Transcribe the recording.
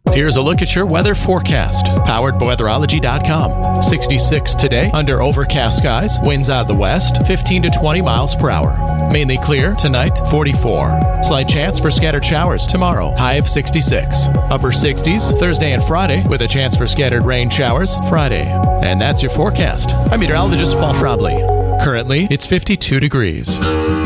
Here's a look at your weather forecast, powered by weatherology.com. 66 today, under overcast skies, winds out of the west, 15 to 20 miles per hour. Mainly clear tonight, 44. Slight chance for scattered showers tomorrow, high of 66. Upper 60s Thursday and Friday, with a chance for scattered rain showers Friday. And that's your forecast. I'm meteorologist Paul Frobley. Currently, it's 52 degrees.